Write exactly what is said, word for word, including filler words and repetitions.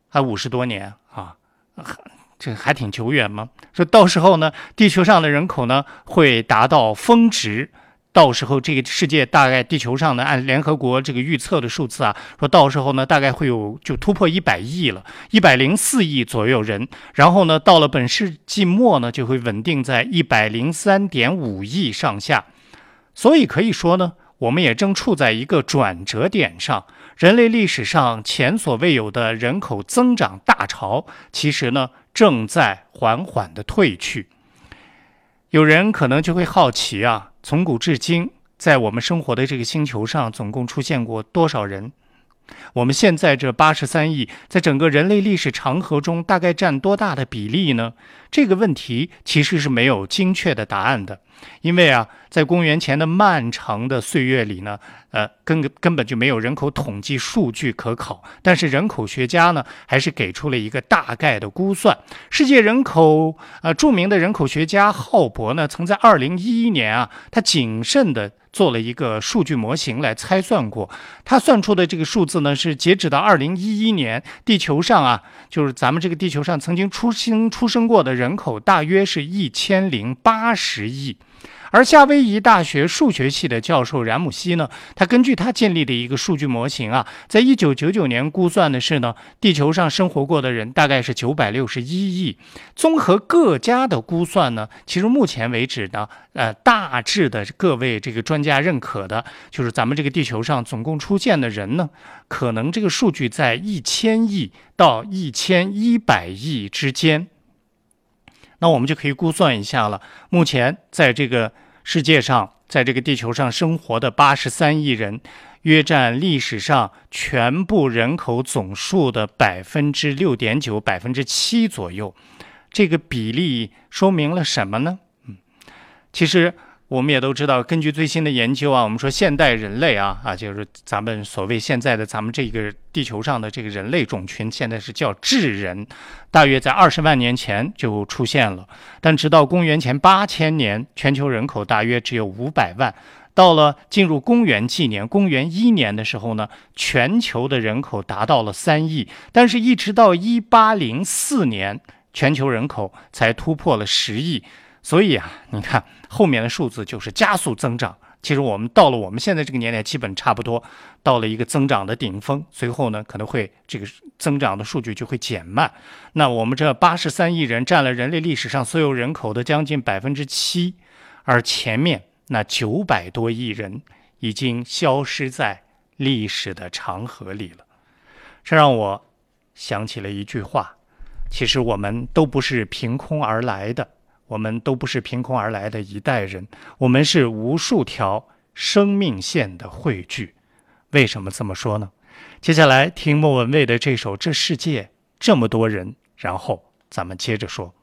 还五十多年啊，这还挺久远嘛。说到时候呢，地球上的人口呢会达到峰值。到时候这个世界大概地球上呢，按联合国这个预测的数字啊，说到时候呢大概会有就突破一百亿了，一百零四亿左右人。然后呢，到了本世纪末呢，就会稳定在一百零三点五亿上下。所以可以说呢，我们也正处在一个转折点上。人类历史上前所未有的人口增长大潮，其实呢正在缓缓的退去。有人可能就会好奇啊，从古至今，在我们生活的这个星球上，总共出现过多少人？我们现在这八十三亿，在整个人类历史长河中，大概占多大的比例呢？这个问题其实是没有精确的答案的，因为啊，在公元前的漫长的岁月里呢，呃，根根本就没有人口统计数据可考。但是人口学家呢，还是给出了一个大概的估算。世界人口呃著名的人口学家浩伯呢，曾在二零一一年啊，他谨慎的做了一个数据模型来猜算过，他算出的这个数字呢，是截止到二零一一年，地球上啊，就是咱们这个地球上曾经出生出生过的人口大约是一千零八十亿。而夏威夷大学数学系的教授冉姆西呢，他根据他建立的一个数据模型啊，在一九九九年估算的是呢，地球上生活过的人大概是九百六十一亿。综合各家的估算呢，其实目前为止呢，呃，大致的各位这个专家认可的，就是咱们这个地球上总共出现的人呢，可能这个数据在一千亿到一千一百亿之间。那我们就可以估算一下了，目前在这个世界上，在这个地球上生活的八十三亿人，约占历史上全部人口总数的百分之六点九、百分之七左右。这个比例说明了什么呢？嗯，其实我们也都知道，根据最新的研究啊，我们说现代人类啊啊，就是咱们所谓现在的咱们这个地球上的这个人类种群，现在是叫智人，大约在二十万年前就出现了。但直到公元前八千年，全球人口大约只有五百万。到了进入公元纪年，公元一年的时候呢，全球的人口达到了三亿。但是，一直到一八零四年，全球人口才突破了十亿。所以啊，你看后面的数字就是加速增长。其实我们到了我们现在这个年代，基本差不多到了一个增长的顶峰，随后呢可能会这个增长的数据就会减慢。那我们这八十三亿人占了人类历史上所有人口的将近百分之七，而前面那九百多亿人已经消失在历史的长河里了。这让我想起了一句话，其实我们都不是凭空而来的。我们都不是凭空而来的一代人，我们是无数条生命线的汇聚。为什么这么说呢？接下来听莫文蔚的这首《这世界这么多人》，然后咱们接着说。